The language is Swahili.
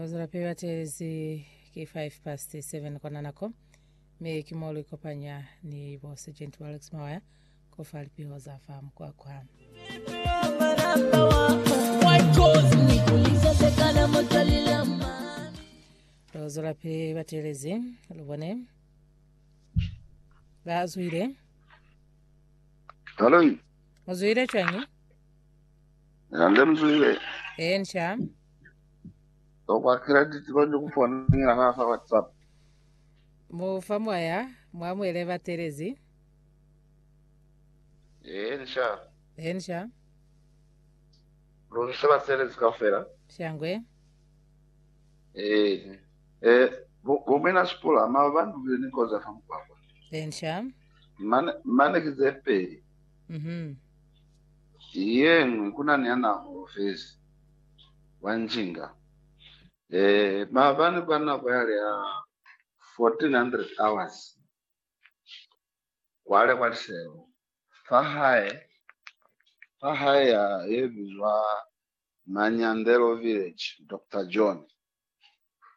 Zurapewa telezi ki 7:05 kwa nanako. Me kimolo ikopanya ni boss agent Alex Mawaya ko falpiho za famu kwa. Zurapewa telezi lubone. Bazuire. Hello. Muzuire chanyi? Nande mzuire. Ensha. Kwa credit banjo kufonera ngafa WhatsApp. Mufamu aya mwamweleva telezi. Ensha. Rusaba telezi kafera. Shangwe. Bomena spola mavandu vini koza famu kwa. Ensha. Mane kizepe. Yeng kuna niana office wanjinga. Mavani kwa yale ya 1400 hours. Wale kwa seo. Fahae ya Evizwa Manyandelo Village, Dr. John.